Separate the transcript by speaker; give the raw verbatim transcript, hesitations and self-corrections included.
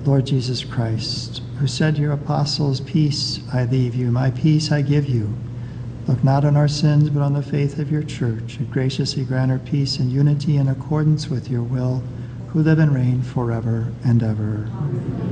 Speaker 1: Lord Jesus Christ, who said to your apostles, "Peace I leave you, my peace I give you," look not on our sins, but on the faith of your church, and graciously grant her peace and unity in accordance with your will, who live and reign forever and ever. Amen.